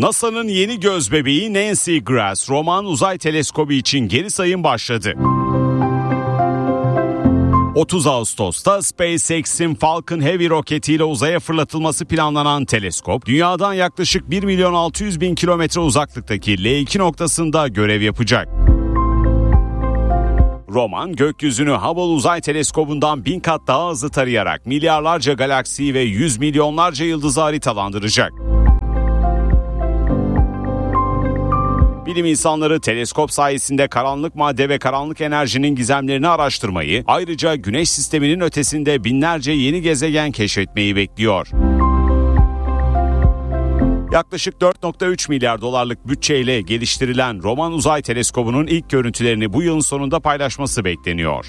NASA'nın yeni gözbebeği Nancy Grass Roman Uzay Teleskobu için geri sayım başladı. 30 Ağustos'ta SpaceX'in Falcon Heavy roketiyle uzaya fırlatılması planlanan teleskop, dünyadan yaklaşık 1.600.000 kilometre uzaklıktaki L2 noktasında görev yapacak. Roman, gökyüzünü Hubble Uzay Teleskobu'ndan 1000 kat daha hızlı tarayarak milyarlarca galaksiyi ve 100 milyonlarca yıldızı haritalandıracak. Bilim insanları teleskop sayesinde karanlık madde ve karanlık enerjinin gizemlerini araştırmayı, ayrıca Güneş sisteminin ötesinde binlerce yeni gezegen keşfetmeyi bekliyor. Yaklaşık 4.3 milyar dolarlık bütçeyle geliştirilen Roman Uzay Teleskobu'nun ilk görüntülerini bu yılın sonunda paylaşması bekleniyor.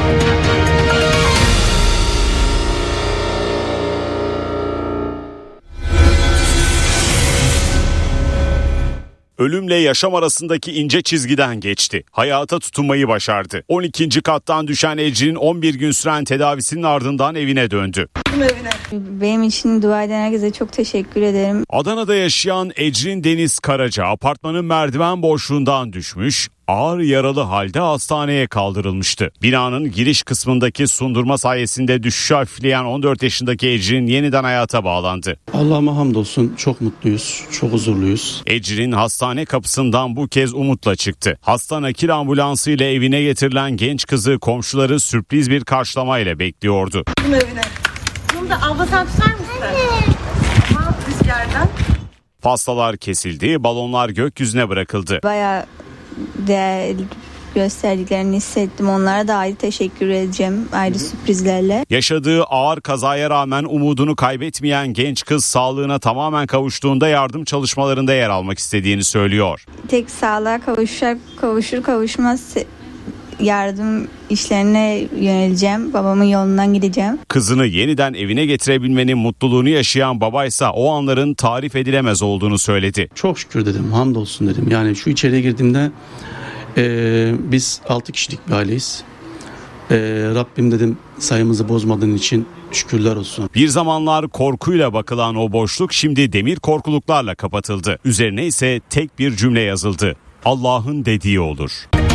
Ölümle yaşam arasındaki ince çizgiden geçti. Hayata tutunmayı başardı. 12. kattan düşen Ecrin 11 gün süren tedavisinin ardından evine döndü. Benim için dua eden herkese çok teşekkür ederim. Adana'da yaşayan Ecrin Deniz Karaca apartmanın merdiven boşluğundan düşmüş, ağır yaralı halde hastaneye kaldırılmıştı. Binanın giriş kısmındaki sundurma sayesinde düşüşü hafifleyen 14 yaşındaki Ecrin yeniden hayata bağlandı. Allah'ıma hamdolsun, çok mutluyuz, çok huzurluyuz. Ecrin hastane kapısından bu kez umutla çıktı. Hasta nakil ambulansıyla evine getirilen genç kızı komşuları sürpriz bir karşılamayla bekliyordu. Bunu da abla sen tutar mısın? Rüzgardan. Pastalar kesildi, balonlar gökyüzüne bırakıldı. Bayağı değer gösterdiklerini hissettim. Onlara da ayrı teşekkür edeceğim, ayrı sürprizlerle. Yaşadığı ağır kazaya rağmen umudunu kaybetmeyen genç kız sağlığına tamamen kavuştuğunda yardım çalışmalarında yer almak istediğini söylüyor. Tek sağlığa kavuşur kavuşmaz yardım işlerine yöneleceğim. Babamın yolundan gideceğim. Kızını yeniden evine getirebilmenin mutluluğunu yaşayan babaysa o anların tarif edilemez olduğunu söyledi. Çok şükür dedim, hamdolsun dedim. Yani şu içeriye girdiğimde biz 6 kişilik bir aileyiz. Rabbim dedim sayımızı bozmadığın için şükürler olsun. Bir zamanlar korkuyla bakılan o boşluk şimdi demir korkuluklarla kapatıldı. Üzerine ise tek bir cümle yazıldı. Allah'ın dediği olur.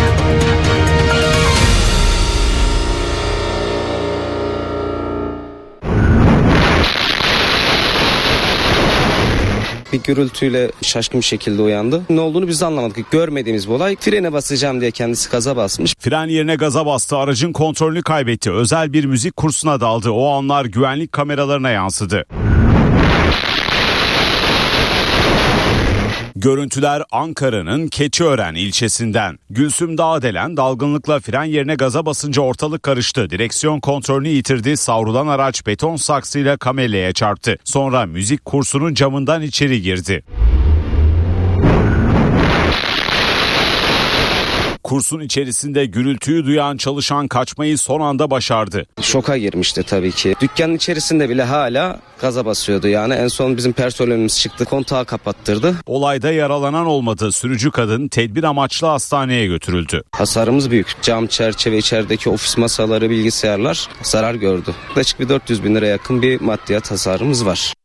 Bir gürültüyle şaşkın bir şekilde uyandı. Ne olduğunu biz de anlamadık. Görmediğimiz bir olay. Frene basacağım diye kendisi gaza basmış. Fren yerine gaza bastı, aracın kontrolünü kaybetti. Özel bir müzik kursuna daldı. O anlar güvenlik kameralarına yansıdı. Görüntüler Ankara'nın Keçiören ilçesinden. Gülsüm Dağdelen dalgınlıkla fren yerine gaza basınca ortalık karıştı. Direksiyon kontrolünü yitirdi. Savrulan araç beton saksıyla kamelyaya çarptı. Sonra müzik kursunun camından içeri girdi. Kursun içerisinde gürültüyü duyan çalışan kaçmayı son anda başardı. Şoka girmişti tabii ki. Dükkanın içerisinde bile hala gaza basıyordu yani. En son bizim personelimiz çıktı, kontağı kapattırdı. Olayda yaralanan olmadı. Sürücü kadın tedbir amaçlı hastaneye götürüldü. Hasarımız büyük. Cam, çerçeve, içerideki ofis masaları, bilgisayarlar zarar gördü. Yaklaşık bir 400.000 liraya yakın bir maddiyat hasarımız var.